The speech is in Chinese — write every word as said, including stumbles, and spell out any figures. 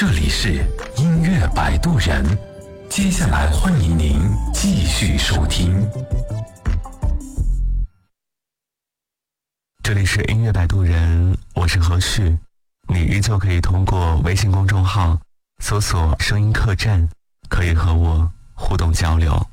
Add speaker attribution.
Speaker 1: 这里是音乐摆渡人，接下来欢迎您继续收听。
Speaker 2: 这里是音乐摆渡人，我是何旭，你依旧可以通过微信公众号搜索声音客栈，可以和我互动交流。